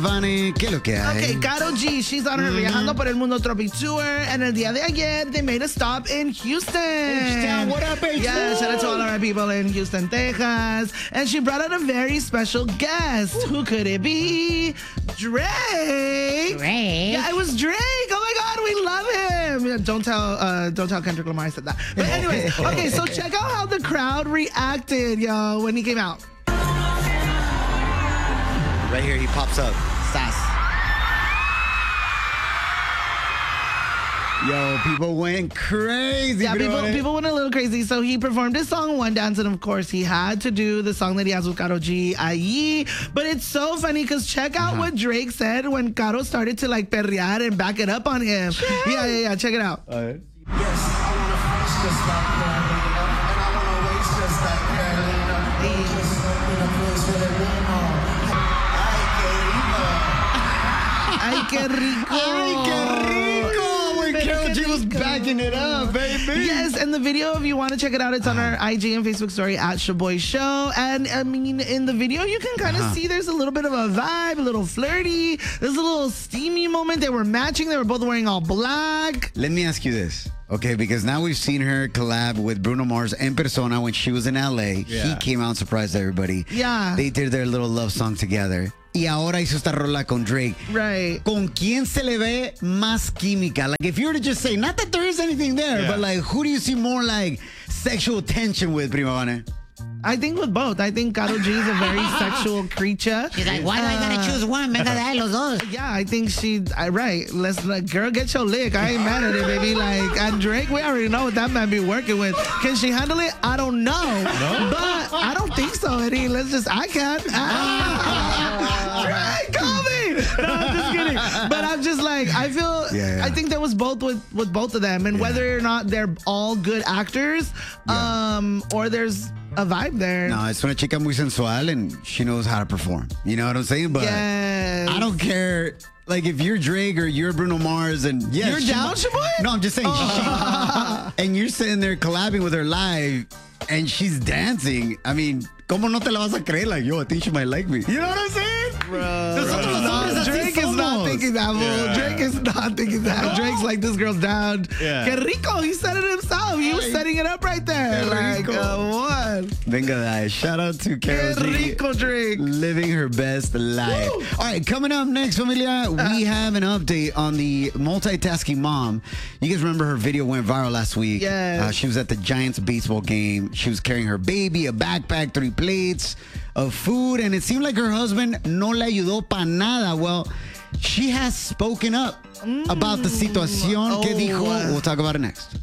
Vane, ¿qué es lo que hay? Okay, Karol G, she's on her Viajando por el Mundo Tropic Tour, and el día de ayer, they made a stop in Houston. What up, bitch? Yeah, shout out to all of our people in Houston, Texas. And she brought out a very special guest. Who could it be? Drake. Yeah, it was Drake. Oh my God, we love him. Yeah, don't tell Kendrick Lamar I said that. But anyways, okay, so check out how the crowd reacted, yo, when he came out. Right here, he pops up. Sass. Yo, people went crazy. Yeah, people went a little crazy. So he performed his song One Dance, and of course he had to do the song that he has with Karol G, Ayi. But it's so funny because check out what Drake said when Karol started to like perrear and back it up on him. Yeah. Check it out. Yes, I wanna face just like Carolina, and I wanna waste just like Carolina. Just in a place where they won't know. Ay, qué rico. Ay, qué rico. When Karol G was backing it up, baby. Yes, and the video, if you want to check it out, it's on our IG and Facebook story at Shaboy Show. And I mean, in the video, you can kind of see there's a little bit of a vibe, a little flirty. There's a little steamy moment. They were matching. They were both wearing all black. Let me ask you this. Okay, because now we've seen her collab with Bruno Mars en persona when she was in LA. Yeah. He came out and surprised everybody. Yeah. They did their little love song together. Y ahora hizo esta rola con Drake. Right. ¿Con quién se le ve más química? Like, if you were to just say, not that there is anything there, but like, who do you see more like sexual tension with, Prima Vane? I think with both. I think Karol G is a very sexual creature. She's like, why do I gotta choose one? Venga de ahí los dos. Yeah, I think right. Let's girl, get your lick. I ain't mad at it, baby. Like, and Drake, we already know what that man be working with. Can she handle it? I don't know. But I don't think so, Eddie. I can. Drake, call me. No, I'm just kidding. But I'm just like, I feel, I think there was both with both of them. And whether or not they're all good actors, or there's a vibe there. No, es una chica muy sensual and she knows how to perform. You know what I'm saying? But yes. I don't care. Like, if you're Drake or you're Bruno Mars and you're down, Shaboy? No, I'm just saying. And you're sitting there collabing with her live and she's dancing. I mean, ¿cómo no te la vas a creer? Like, yo, I think she might like me. You know what I'm saying? Bro. Drake is not thinking that, fool. Drake is not thinking that. Drake's like, this girl's down. Yeah. Que rico. He said it himself. He was setting it up right there. Like, what? Venga, that. Shout out to Karol Que G. rico, Drake. Living her best life. Woo. All right, coming up next, familia, we have an update on the multitasking mom. You guys remember her video went viral last week? Yes. She was at the Giants baseball game. She was carrying her baby, a backpack, 3 plates of food, and it seemed like her husband no le ayudó pa nada. Well, she has spoken up about the situación que dijo. We'll talk about it next.